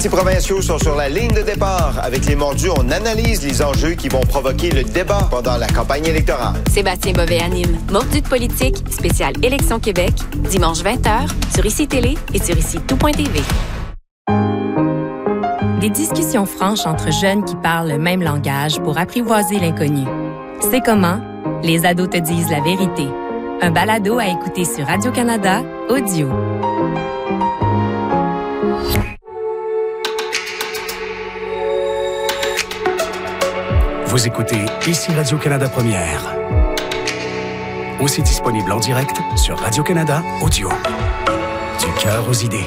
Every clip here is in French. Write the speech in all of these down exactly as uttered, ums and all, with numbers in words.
Les provinciaux sont sur la ligne de départ. Avec les mordus, on analyse les enjeux qui vont provoquer le débat pendant la campagne électorale. Sébastien Bovet anime Mordus de politique, spécial Élection Québec, dimanche vingt heures, sur I C Télé et sur ici tout point t v. Des discussions franches entre jeunes qui parlent le même langage pour apprivoiser l'inconnu. C'est comment? Les ados te disent la vérité. Un balado à écouter sur Radio-Canada, audio. Vous écoutez ici Radio-Canada Première. Aussi disponible en direct sur Radio-Canada Audio. Du cœur aux idées.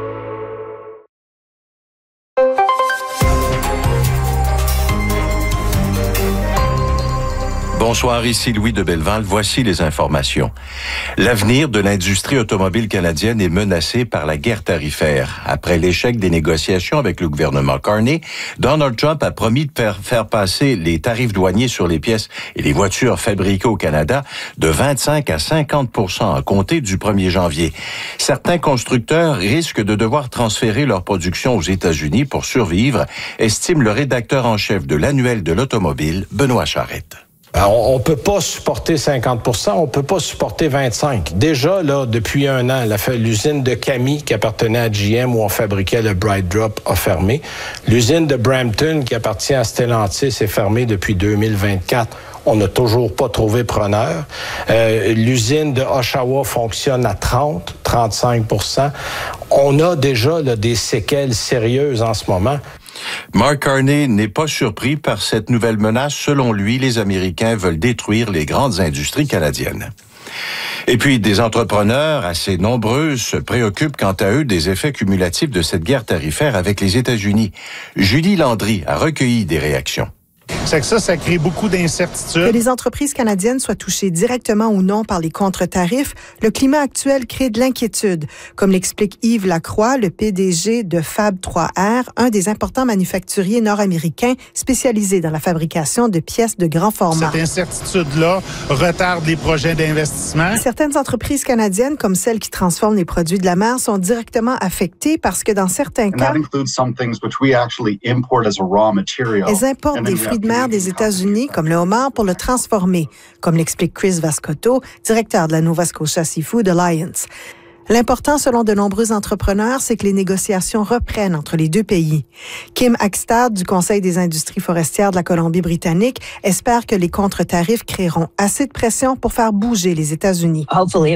Bonsoir, ici Louis de Belleval. Voici les informations. L'avenir de l'industrie automobile canadienne est menacé par la guerre tarifaire. Après l'échec des négociations avec le gouvernement Carney, Donald Trump a promis de faire, faire passer les tarifs douaniers sur les pièces et les voitures fabriquées au Canada de vingt-cinq à cinquante pour cent à compter du premier janvier. Certains constructeurs risquent de devoir transférer leur production aux États-Unis pour survivre, estime le rédacteur en chef de l'Annuel de l'automobile, Benoît Charette. On ne peut pas supporter cinquante pour cent, on ne peut pas supporter vingt-cinq. Déjà, là, depuis un an, la, l'usine de Camy, qui appartenait à G M, où on fabriquait le Bright Drop, a fermé. L'usine de Brampton, qui appartient à Stellantis, est fermée depuis deux mille vingt-quatre. On n'a toujours pas trouvé preneur. Euh, l'usine de Oshawa fonctionne à trente, trente-cinq pour cent. On a déjà là, des séquelles sérieuses en ce moment. Mark Carney n'est pas surpris par cette nouvelle menace. Selon lui, les Américains veulent détruire les grandes industries canadiennes. Et puis, des entrepreneurs assez nombreux se préoccupent quant à eux des effets cumulatifs de cette guerre tarifaire avec les États-Unis. Julie Landry a recueilli des réactions. C'est que ça, ça crée beaucoup d'incertitudes. Que les entreprises canadiennes soient touchées directement ou non par les contre-tarifs, le climat actuel crée de l'inquiétude, comme l'explique Yves Lacroix, le P D G de Fab trois R, un des importants manufacturiers nord-américains spécialisés dans la fabrication de pièces de grand format. Cette incertitude-là retarde les projets d'investissement. Certaines entreprises canadiennes, comme celles qui transforment les produits de la mer, sont directement affectées parce que dans certains cas, elles importent des fruits de mer des États-Unis, comme le homard, pour le transformer, comme l'explique Chris Vascotto, directeur de la Nova Scotia Seafood Alliance. L'important, selon de nombreux entrepreneurs, c'est que les négociations reprennent entre les deux pays. Kim Hackstad, du Conseil des industries forestières de la Colombie-Britannique, espère que les contre-tarifs créeront assez de pression pour faire bouger les États-Unis.